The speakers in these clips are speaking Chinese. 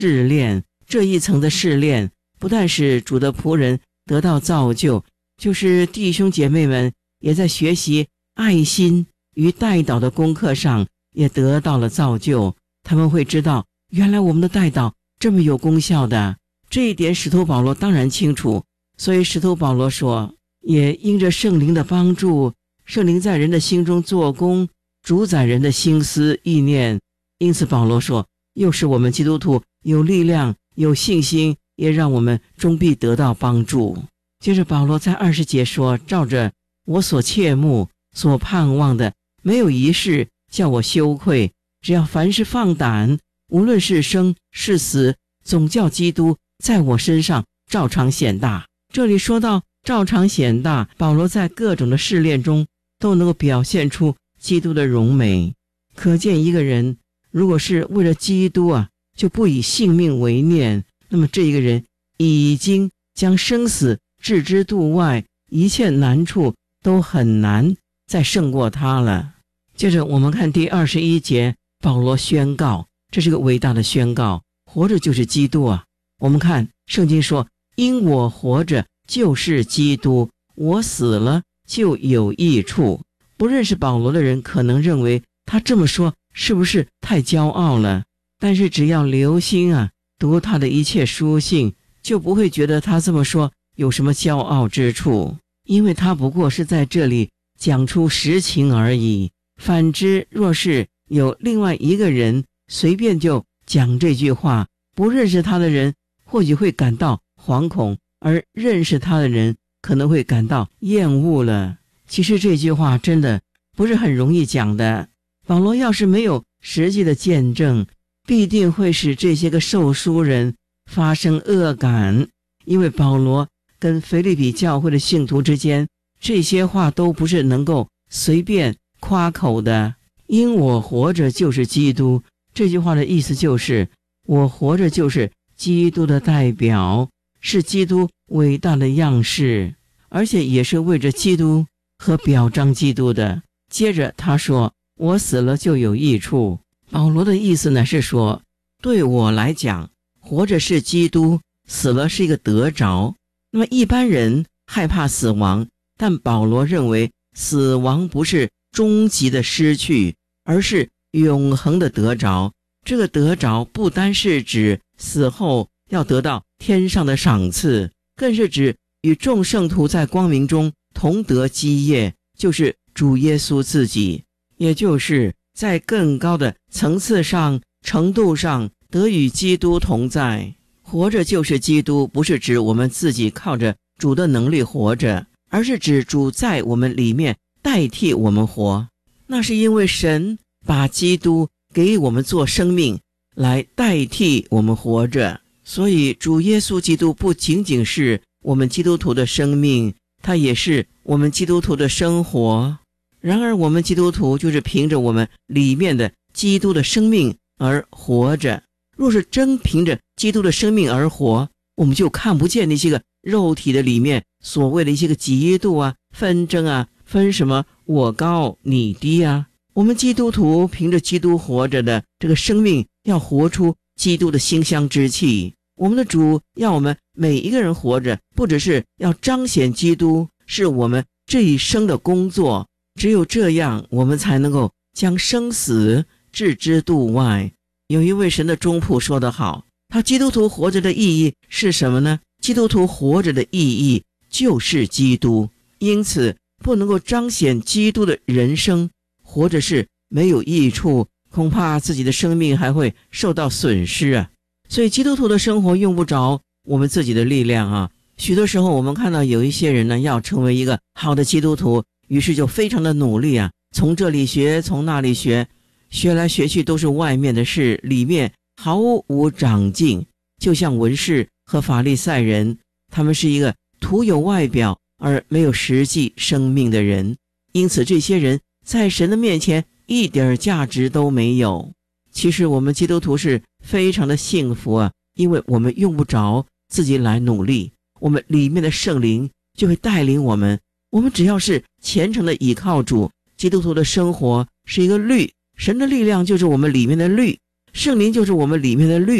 试炼。这一层的试炼不但使主的仆人得到造就，就是弟兄姐妹们也在学习爱心与代祷的功课上也得到了造就。他们会知道原来我们的代祷这么有功效的，这一点使徒保罗当然清楚。所以使徒保罗说，也因着圣灵的帮助，圣灵在人的心中做工，主宰人的心思意念。因此保罗说，又使我们基督徒有力量有信心，也让我们终必得到帮助。接着保罗在20节说，照着我所切慕所盼望的，没有一事叫我羞愧，只要凡事放胆，无论是生是死，总叫基督在我身上照常显大。这里说到照常显大，保罗在各种的试炼中都能够表现出基督的荣美。可见一个人如果是为了基督就不以性命为念，那么这一个人已经将生死置之度外，一切难处都很难再胜过他了。接着我们看第21节，保罗宣告，这是个伟大的宣告，活着就是基督我们看圣经说，因我活着就是基督，我死了就有益处。不认识保罗的人可能认为他这么说是不是太骄傲了？但是只要留心读他的一切书信，就不会觉得他这么说有什么骄傲之处，因为他不过是在这里讲出实情而已。反之，若是有另外一个人随便就讲这句话，不认识他的人或许会感到惶恐，而认识他的人可能会感到厌恶了。其实这句话真的不是很容易讲的。保罗要是没有实际的见证，必定会使这些个受书人发生恶感，因为保罗跟腓立比教会的信徒之间，这些话都不是能够随便夸口的。因我活着就是基督，这句话的意思就是我活着就是基督的代表，是基督伟大的样式，而且也是为着基督和表彰基督的。接着他说，我死了就有益处。保罗的意思呢是说，对我来讲，活着是基督，死了是一个得着。那么一般人害怕死亡，但保罗认为死亡不是终极的失去，而是永恒的得着。这个得着不单是指死后要得到天上的赏赐，更是指与众圣徒在光明中同得基业，就是主耶稣自己，也就是在更高的层次上程度上得与基督同在。活着就是基督，不是指我们自己靠着主的能力活着，而是指主在我们里面代替我们活。那是因为神把基督给我们做生命来代替我们活着，所以主耶稣基督不仅仅是我们基督徒的生命，他也是我们基督徒的生活。然而我们基督徒就是凭着我们里面的基督的生命而活着。若是真凭着基督的生命而活，我们就看不见那些个肉体的里面所谓的一些个嫉妒纷争分什么我高你低我们基督徒凭着基督活着的这个生命，要活出基督的馨香之气。我们的主要我们每一个人活着，不只是要彰显基督，是我们这一生的工作。只有这样，我们才能够将生死置之度外。有一位神的忠仆说得好，他基督徒活着的意义是什么呢？基督徒活着的意义就是基督，因此不能够彰显基督的人生，活着是没有益处，恐怕自己的生命还会受到损失所以基督徒的生活用不着我们自己的力量许多时候我们看到有一些人呢，要成为一个好的基督徒，于是就非常的努力从这里学从那里学，学来学去都是外面的事，里面毫无长进。就像文士和法利赛人，他们是一个徒有外表而没有实际生命的人，因此这些人在神的面前一点价值都没有。其实我们基督徒是非常的幸福因为我们用不着自己来努力，我们里面的圣灵就会带领我们。我们只要是虔诚的倚靠主，基督徒的生活是一个律，神的力量就是我们里面的律，圣灵就是我们里面的律。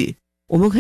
我们可以